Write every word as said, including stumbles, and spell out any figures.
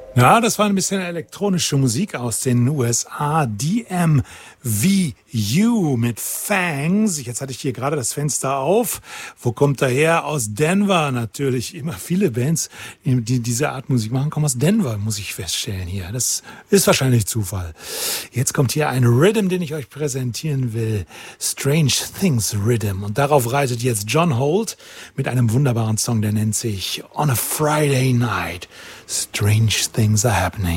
Ja, das war ein bisschen elektronische Musik aus den U S A. D M V U mit Fangs. Jetzt hatte ich hier gerade das Fenster auf. Wo kommt er her? Aus Denver natürlich. Immer viele Bands, die diese Art Musik machen, kommen aus Denver, muss ich feststellen hier. Das ist wahrscheinlich Zufall. Jetzt kommt hier ein Rhythm, den ich euch präsentieren will. Strange Things Rhythm. Und darauf reitet jetzt John Holt mit einem wunderbaren Song, der nennt sich On a Friday Night. Strange things are happening.